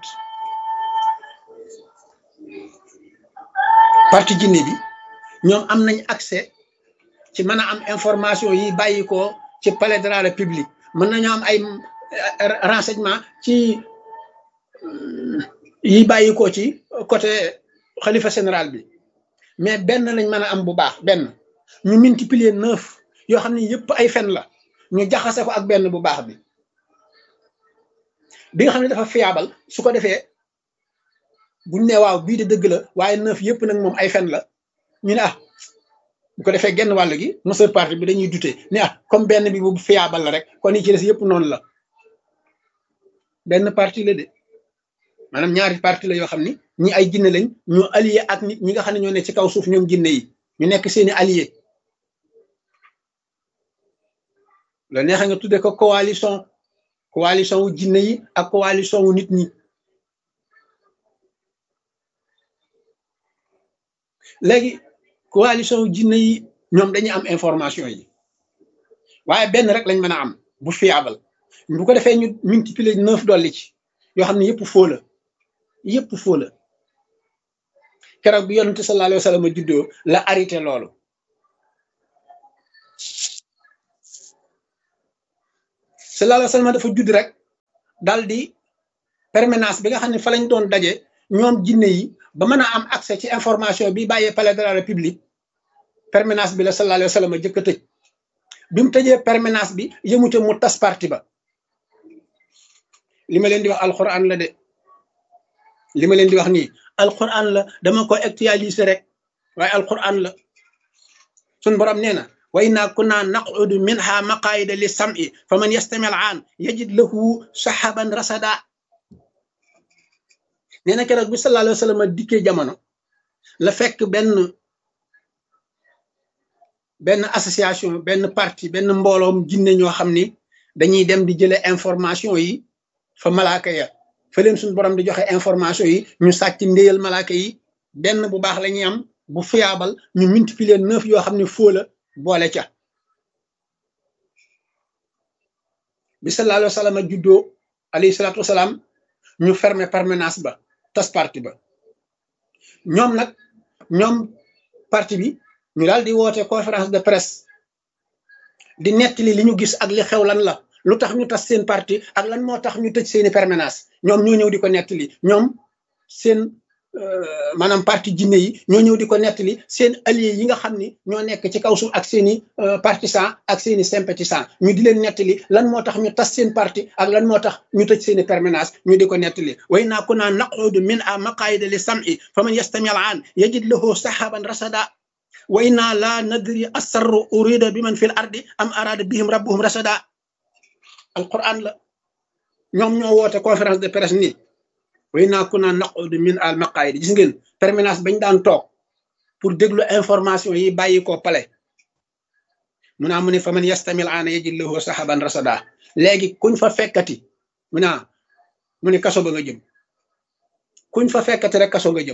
parti jinne bi ñoom am nañ accès ci mën a am information yi bàyyi ko ci palais de la république mën nañoo am ay renseignement ci yi bàyyi ko ci côté xalifa général bi mais benn lañ mën a am bu baax benn ñu multiplier 9 yoo xam ne yëpp ay fen la ñu jaxase ko ak benn bu baax bi nga xam ne dafa fiable su ko defee buñ ne waaw bii de dëgg la waaye 9 yëpp nag moom ay fen la ñu ne bu ko defee genn wàll gi majeure partie bi dañuy douter ne comme benn bi bu fiable la rek kon yi ci des yëpp noonu la benn partie la de maanaam ñaari partie la yoo xam ni ñi ay jinne lañ ñu allié ak nit ñi nga xam ne ñoo ne ci kaw suuf ñoom jinne yi ñu nekk seeni allié la neexa nga tudde ko coalition wu jinne yi ak coalition wu nit ñi léegi coalition wu jinne yi ñoom dañuy am information yi waaye benn rek lañ mën a am bu fiable bu ko defee ñu multiplier 9 dolli ci yoo xam ne yëpp faux la keroog bi yonent sallallahu alayhi wa sallam juddoo la arrêté loolu sallallahu alayhi wa sallam dafa judd rek dal di permanence bi nga xam ne fa lañ doon daje ñoom jinne yi ba mën a am accès ci information bi bàyyee palais de la république permanence bi la sallallahu alayhi wa sallam jëkk a tëj bi mu tëjee permanence bi yëmute mu tas parti ba li ma leen di wax alquran la de li ma leen di wax nii alquran la dama ko actualiser rek waaye alquran la sun borom nee na wa inna kunna naqudu minha maqaida li sam'i fa man yastami al aan yajid lahu sahaban rasada nee na keroog bi sallallahu alayhi wa sallam dikkee jamono la fekk benn association benn parti benn mbooloom jinne ñoo xam ni dañuy dem di jële information yi fa malaaka ya fa leen suñu borom di joxe information yi ñu sàcc ndéyal malaaka yi benn bu baax la ñuy am bu fiable ñu multiplier 9 yoo xam ne faux la boole ca bi sallallahu alayhi wa sallam juddoo alayhi salaatu wasalaam ñu fermer permanence ba tas parti ba ñoom parti bi ñu daal di woote conférence de presse di nettali li ñu gis ak li xew lan la lu tax ñu tas seen parti ak lan moo tax ñu tëj seeni permanence ñoom ñoo ñëw di ko nettali ñoom seen maanaam parti jinne yi ñoo ñëw di ko nettali seen alliés yi nga xam ni ñoo nekk ci kaw suuf ak seeni partisans ak seeni sympathisants ñu di leen nettali lan moo tax ñu tas seen parti ak lan moo tax ñu tëj seeni permanence ñu di ko nettali wa inna kunna naqudu minha maqaida li sam'i fa man yastami al aan yajid lahu sahaban rasada wa inna la nadri asarru urida bi man fil ardi am arada bihim rabbuhum rasada alquran la ñoom ñoo woote conférence de presse nii wa inna kunna naqudu min al maqaid gis ngeen permanence bañ daan toog pour déglu information yi bàyyi ko palais mu naa mu ne fa man yastamil aana yajid lahu sahaban rasada léegi kuñ fa fekkati mu ne kaso ba nga jëm kuñ fa fekkati rek kaso nga jëm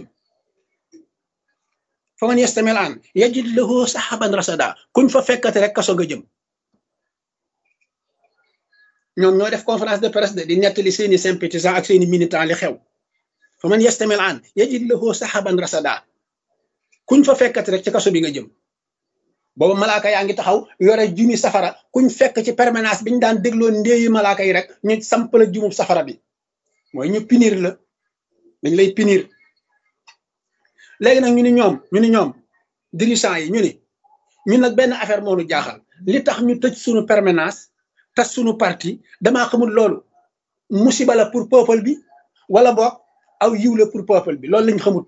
fa man yastamil aan yajid lahu sahaban rasada kuñ fa fekkati rek kaso nga jëm ñoom ñoo def conférence de presse de di nettali seeni sympathisants ak seeni militants li xew fa man yastamil aan yajid lahu sahaban rasada kuñ fa fekkati rek ci kaso bi nga jëm booba malaaka yaa ngi taxaw yore jumi safara kuñ fekk ci permanence bi ñu daan dégloo ndéeyi malaaka yi rek ñu samp la jumub safara bi mooy ñu punir la dañ lay punir léegi nag ñu ni ñoom dirigeant yi ñun nag benn affaire moo nu jaaxal li tax ñu tëj suñu permanence tas suñu parti damaa xamul loolu musiba la pour peuple bi wala boog aw yiw la pour peuple bi loolu lañ xamul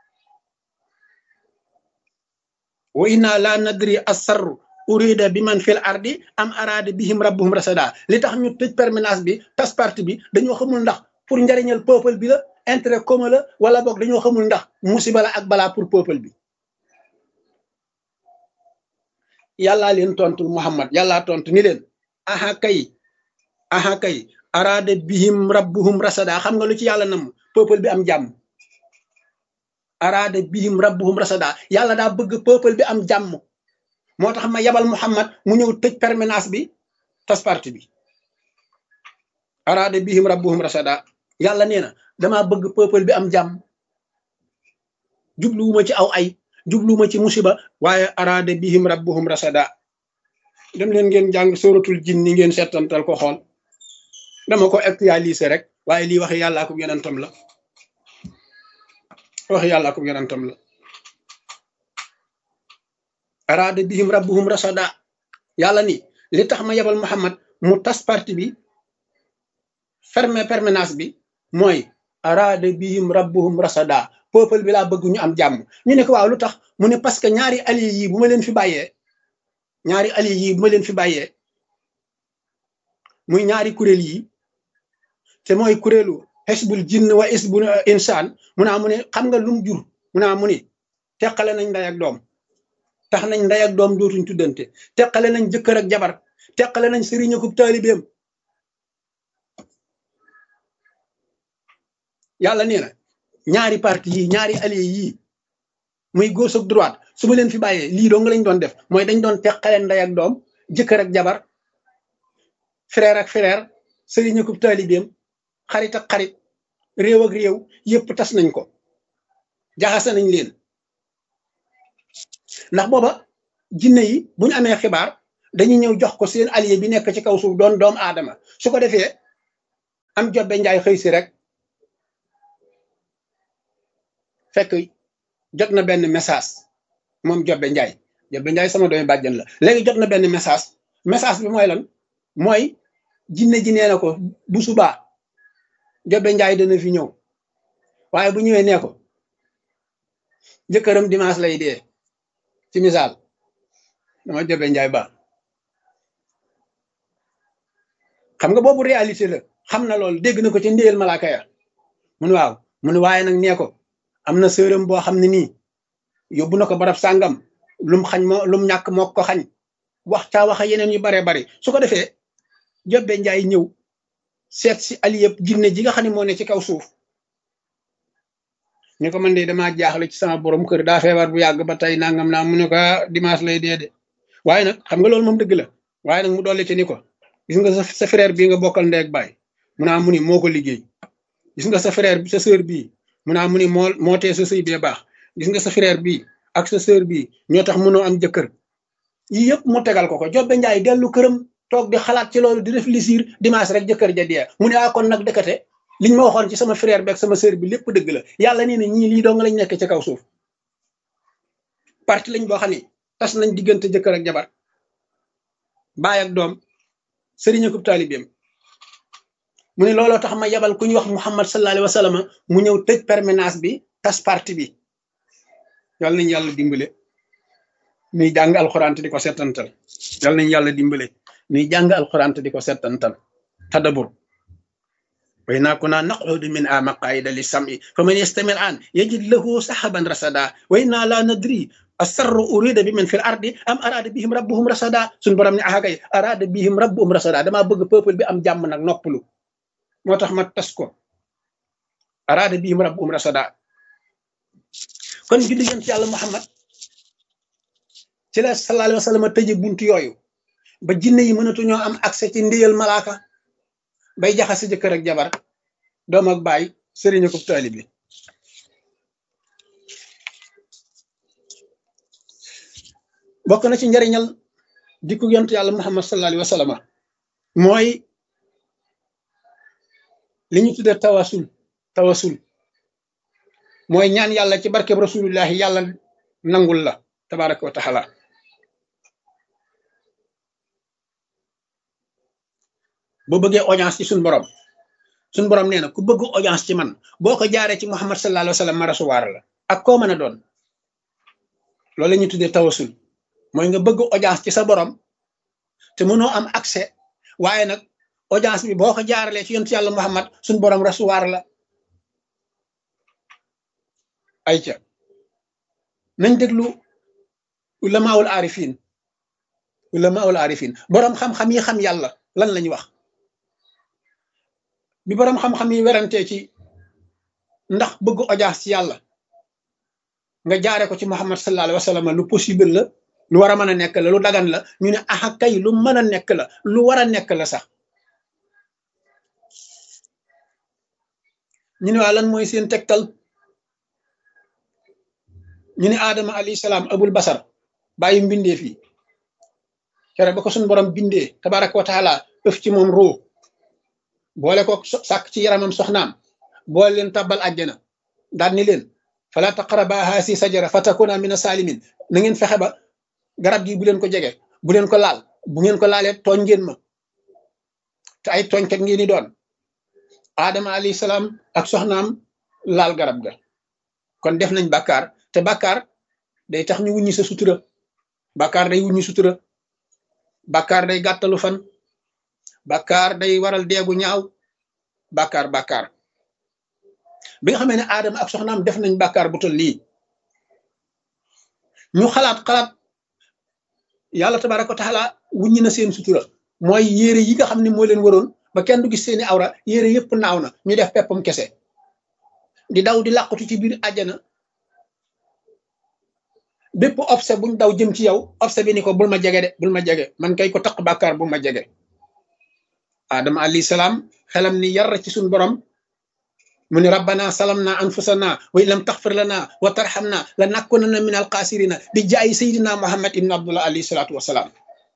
wa inna la nadri asarru urida bi man fil ardi am arada bihim rabbuhum rasada li tax ñu tëj permanence bi tas parti bi dañoo xamul ndax pour njariñal peuple bi la intérêt commun la wala boog dañoo xamul ndax musiba la ak balaa pour peuple bi yàllaa leen tontul Muhammad yàllaa tontu ni leen aha kay arada bihim rabbuhum rasada xam nga lu ci yàlla nam peuple bi am jàmm arada bihim rabbuhum rasada yàlla daa bëgg peuple bi am jàmm moo tax ma yabal Muhammad mu ñëw tëj permanence bi tas parti bi arada bihim rabbuhum rasada yàlla nee na damaa bëgg peuple bi am jàmm jubluwuma ci aw ay jubluwuma ci musiba waaye arada bihim rabbuhum rasada dem leen ngeen jàng suratul jinni ngeen settantal ko xool dama ko actualiser rek waaye lii waxi yàlla ak yonentam la waxi yàlla ak yonentam la arada bihim rabbuhum rasada yàlla ni li tax ma yebal Muhammad mu tas parti bi fermé permanence bi mooy arada bihim rabbuhum rasada peuple bi laa bëgg ñu am jàmm ñu ne ko waaw lu tax mu ne parce que ñaari alliés yi bu ma leen fi bàyyee muy ñaari kuréel yi te mooy kuréelu xisbul jinn wa xisbul insaan mu ne xam nga lum jur mu ne teqale nañ ndey ak doom tax nañ ndey ak doom dootuñ tuddante teqale nañ jëkkër ak jabar teqale nañ sëriñ ak taalibeem yàlla nee na ñaari parti yi ñaari alliés yi muy gauche ak droite su ma leen fi bàyyee lii doo nga lañ doon def mooy dañ doon teqale ndey ak doom jëkkër ak jabar frère ak frère sëriñ ak taalibeem xarit ak xarit réew ak réew yépp tas nañ ko jaxase nañ leen ndax booba jinne yi bu ñu amee xibaar dañuy ñëw jox ko seen allié bi nekk ci kaw suuf doon doomu aadama su ko defee am jobbe njaay xëy si rek fekk jot na benn message moom jobbe njaay sama doomi bàjjan la léegi jot na benn message bi mooy lan mooy jinne ji nee na ko bu subaa jobbe njaay dana fi ñëw waaye bu ñëwee nee ko jëkkëram dimanche lay dee ci misaal dama jobbe njaay ba xam nga boobu réalité la xam na loolu dégg na ko ci ndéyal malaaka ya mu ne waaw mu ne waaye nag nee ko am na sërëm boo xam ne nii yóbbu na ko barab sàngam lum xañ lum ñàkk moo ko xañ waxtaa waxa yeneen yu baree bari su ko defee jobbe njaay ñëw seet si aliyëpp jinne ji nga xam ne moo ne ci kaw suuf ñu ko man de damaa jaaxle ci sama borom kër daa feebar bu yàgg ba tey nangam naa mu ne ko dimanche lay dee de waaye nag xam nga loolu moom dëgg la waaye nag mu dolli ci ni ko gis nga sa frère bii nga bokkal ndey ak baay mu ni moo ko liggéey gis nga sa frère sa sœur bii mu ni moo tee sa sëy bee baax gis nga sa frère bii ak sa sœur bii ñoo tax mënoo am jëkkër yii yëpp mu tegal ko jobbe njaay dellu këram toog di xalaat ci loolu di réfléchir dimanche rek jëkkër ja dee mu ne kon nag dëkkate liñ ma waxoon ci sama frère bi ak sama sœur bi lépp dëgg la yàlla nee na ñii lii dong lañ nekk ci kaw suuf parti lañ boo xam ne tas nañ diggante jëkkër ak jabar baay ak doom sëriñ ak taalibeem mu ne looloo tax ma yabal ku ñuy wax Muhammad sallallahu alayhi wa sallam mu ñëw tëj permanence bi tas parti bi yàlla nañ yàlla dimbale nuy jàng alxuraan te di ko settantal yàlla nañ yàlla dimbale nuy jàng alxuraan te di ko settantal tadabur wa inna kunna naqudu minha maqaida li sam'i faman yastami al-an yajid lahu sahaban rasada wa inna la nadri asarru urida bi man fil ardi am arada bihim rabbuhum rasada suñ borom ne kay arada bihim rabbuhum rasada damaa bëgg peuple bi am jàmm nag noppalu moo tax ma tas ko arada bihim rabbuhum rasada kon julli yonent yàlla Muhammad ci la sallallahu alayhi wa sallam tëje buntu yooyu ba jinne yi mënatuñoo am accès ci ndéyal malaaka bay jaxase jëkkër ak jabar doom ak baay sëriñ ak taalibe bokk na ci njariñal dikku yonent yàlla muhammad sallallahu alayhi wa sallam mooy li ñu tuddee tawasul mooy ñaan yàlla ci barkeb rasulullahi yàlla nangul la tabaraka wa taala boo bëggee audience ci suñ borom nee na ku bëgg audience ci man boo ko jaaree ci muhammad sallallahu alayhi wa sallam ma rasuwaar la ak koo mën a doon loolu la ñuy tuddee tawasul mooy nga bëgg audience ci sa borom te mënoo am accès waaye nag audience bi boo ko jaaralee ci yonent yàlla muhammad suñ borom rasuwaar la ay ca nañ déglu ulamaul arifin boroom xam-xam yi xam yàlla lan lañu wax bi boroom xam-xam yi werantee ci ndax bëgg audience ci yàlla nga jaare ko ci muhammad sallallahu alayhi wa sallam lu possible la lu war a mën a nekk la lu dagan la ñu ne aha kay lu mën a nekk la lu war a nekk la sax ñu ne waa lan mooy seen tegtal ñu ne aadama alayhi salaam abul basar bàyyi mbindee fii kere ba ko suñ borom bindee tabaraka wa taala ëf ci moom ruu boole ko sàkk ci yaramam soxnaam boole leen tàbbal àjjana daal ni leen fala taqraba haasi sajara fatakuna mina salimin na ngeen fexe ba garab gi bu leen ko jege bu leen ko laal bu ngeen ko laalee tooñ ngeen ma te ay tooñkat ngeen di doon aadama alayhi salaam ak soxnaam laal garab ga kon def nañ bàkkaar te bàkkaar day tax ñu wuññi sa sutura bàkkaar day wuññi sutura bàkkaar day gàttalu fan bàkkaar day waral deegu ñaaw bàkkaar bi nga xamee ne aadama ak soxnaam def nañ bàkkaar bu tol lii ñu xalaat yàlla tabaraka wa taala wuññi na seen sutura mooy yére yi nga xam ne moo leen waroon ba kenn du gis seeni awra yére yëpp naaw na ñu def peppam kese di daw di làqutu ci biir àjjana bépp obse buñ daw jëm ci yow obse bi ni ko bul ma jege de bul ma jege man kay ko taq bàkkaar bul ma jege adama alayhi salaam xelam ni yar ci suñ borom mu ni rabbana salamna anfusana wa in lam taxfir lana wa tarhamna la nakunanna min alxaasirina bi jaay sayidina muhammad ibn abdullah alayhi salatu wasalaam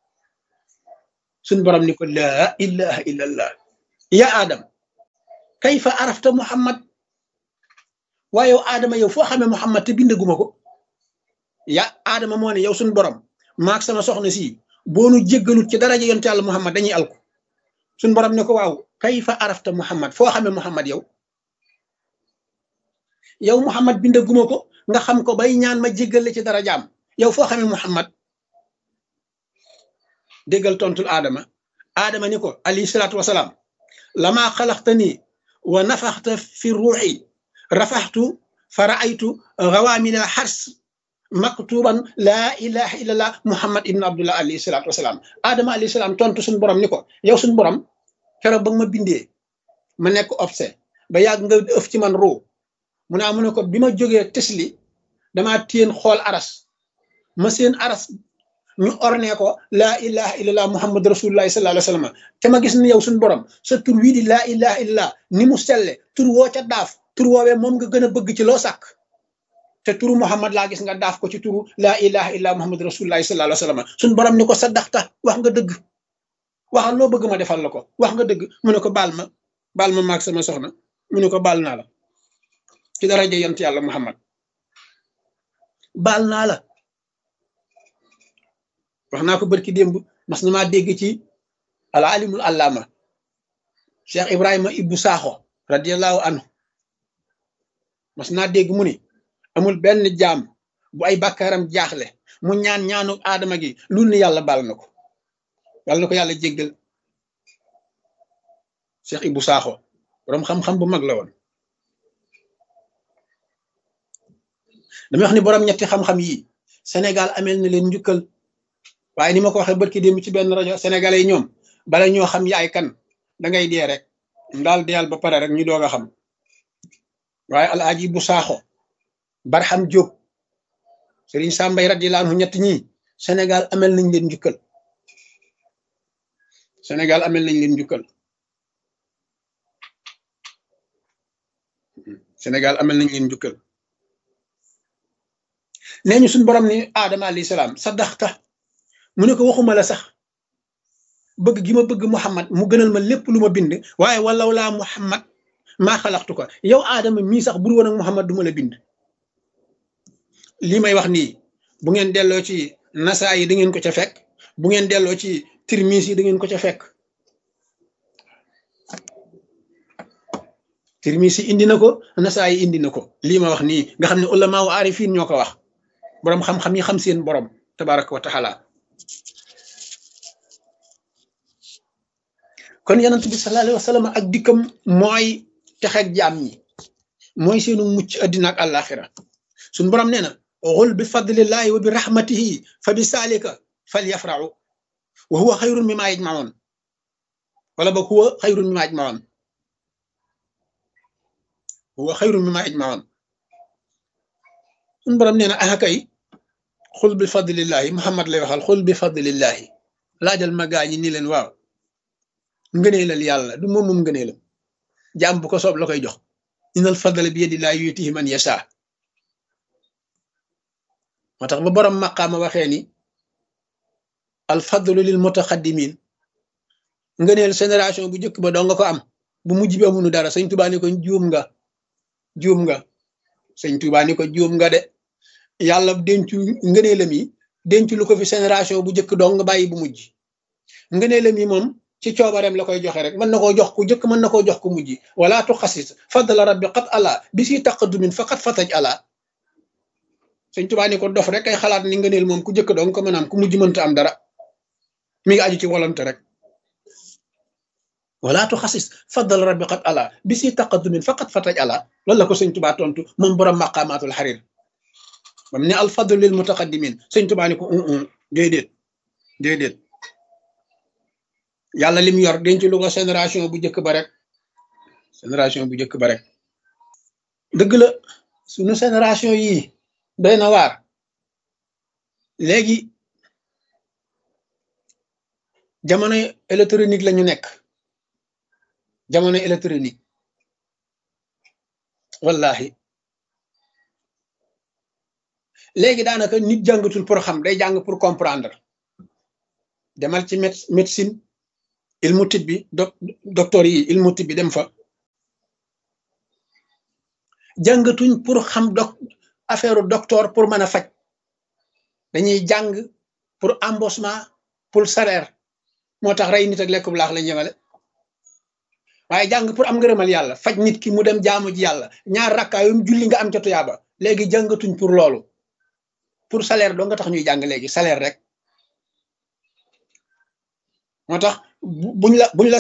suñ borom ni ko laa ilaha illa allah ya adam kayfa arafta muhammad waaye yow aadama yow foo xamee muhammad te bindaguma ko ya aadama moo ne yow suñ borom maag sama soxna si boonu jéggalut ci daraja yonte yàlla muhammad dañuy alku suñ borom ne ko waaw kayfa arafta muhammad foo xamee muhammad yow muhammad bindaguma ko nga xam ko bay ñaan ma jéggale ci darajaam yow foo xamee muhammad déggal tontul aadama ni ko alayhi salaatu wasalaam lama xalaxtani wa nafaxta fi ruuxi rafaxtu fa raaytu gawaamina xars maktuban laa ilaha illallah muhammad ibn abdullah alayhi salaatu wasalaam aadama alayhi salaam tontu suñu borom ni ko yow suñu borom keroog ba nga ma bindee ma nekk obse ba yàgg nga ëf ci man ruu mu ne ko bi ma jógee tesli damaa téen xool aras ma seen aras ñu ornee ko laa ilaha illallah muhammad rasulullahi sallallahu alayhi wa sallam te ma gis ni yow suñu borom sa tur wii di laa ilaha illallah ni mu selle tur woo ca daaf tur woowee moom nga gën a bëgg ci loo sàkk te turu muhammad laa gis nga daaf ko ci turu laa ilaha illallah muhammad rasulullahi sallallahu alayhi wa sallam suñu borom ni ko saddaxta wax nga dëgg waxal loo bëgg ma defal la ko wax nga dëgg mu ne ko baal ma maag sama soxna mu ne ko baal naa la ci daraja yonent yàlla muhammad baal naa la wax naa ko barki démb mas na maa dégg ci al alimul allama cheikh ibrahima ibbu saaxo radiallahu anhu mas naa dégg mu ni amul benn jaam bu ay bàkkaaram jaaxle mu ñaanu aadama gi lu ni yàlla baal na ko yàlla jéggal cheikh ibbu saaxo borom xam-xam bu mag la woon damay wax ni borom ñetti xam-xam yi Sénégal amel na leen njukkal waaye ni ma ko waxee barki démb ci benn rajo sénégalais yi ñoom bala ñoo xam yaay kan da ngay dee rek daal deyal ba pare rek ñu doog a xam waaye alaaji bu saaxo barxam Jóob Sëriñ Sàmbay radiyallaahu anhu ñett ñi Sénégal amel nañ leen njukkal Sénégal amel nañ leen njukkal Sénégal amel nañ leen njukkal nee ñu suñ borom ni aadama alayhi salaam saddaxta mu ne ko waxuma la sax bëgg gi ma bëgg Muhammad mu gënal ma lépp lu ma bind waaye walaw laa Muhammad maa xalaxtu ko yow aadama mii sax bur woon ak Muhammad du ma la bind lii may wax nii bu ngeen delloo ci nasaa yi da ngeen ko ca fekk bu ngeen delloo ci tirmis yi da ngeen ko ca fekk tirmis yi indi na ko nasaa yi indi na ko lii ma wax nii nga xam ne ulama wa arifin ñoo ko wax boroom xam-xam yi xam seen borom tabaraka wa taala kon yonent bi sallallahu alayhi wa sallam ak dikkam mooy texeeg jaam ñi mooy seenu mucc addina ak àllaaxira suñ borom nee na xul bi fadlillahi wa bi rahmatihi fa bi saalika fal yafraxu wa huwa xayrun mimma yajmaun wala boog huwa xayrun mimma yajmaun huwa xayrun mimma yajmaun suñ borom nee na ah kay xul bi fadlillahi Muhammad lay waxal xul bi fadlillahi laajal ma gaa ñi ni leen waaw ngëneelal yàlla du moom moom ngëneelam jaam bu ko soob la koy jox innal fadla bi yadillahi yutihi man yasha moo tax ba borom maqaama waxee ni al fadlu lil mutaqaddimin ngëneel génération bu njëkk ba doo nga ko am bu mujj bi amunu dara sëñ Tuubaa ni ko juum nga sëñ Tuubaa ni ko juum nga de yàlla dencu ngëneelam yi dencu lu ko fi génération bu njëkk doo nga bàyyi bu mujj ngëneelam yi moom ci coobareem la koy joxe rek mën na koo jox ku njëkk mën na koo jox ku mujj wala tuxasis fadla rabbi qad ala bi si taqaddumin faqat fataj ala sëñ Tuubaa ni ko dof rek ay xalaat ni ngëneel moom ku njëkk dong ko mën a am ku mujj mënta am dara mi ngi aju ci volonté rek wala tuxasis fadla rabbi qad ala bi si taqaddumin faqat fataj ala loolu la ko sëñ Tuubaa tontu moom borom maqaamaatul xarir bam ne al fadlu lil mutaqaddimin sëñ Tuubaa ni ko déedéet yàlla lim yor denc lu ko génération bu njëkk ba rek dëgg la suñu génération yii doy na waar léegi jamono électronique la ñu nekk jamono électronique wallahi léegi daanaka nit jàngatul pour xam day jàng pour comprendre demal ci médecine ilmu tibbi docteur yi ilmu tibbi dem fa jàngatuñ pour xam affaire docteur pour mën a faj dañuy jàng pour embauchement pour salaire moo tax rey nit ak lekk bu laax la ñëwale waaye jàng pour am ngërëmal yàlla faj nit ki mu dem jaamu ji yàlla ñaar rakkaayum julli nga am ca tuyaaba léegi jàngatuñ pour loolu pour salaire doo nga tax ñuy jàng léegi salaire rek moo tax buñ la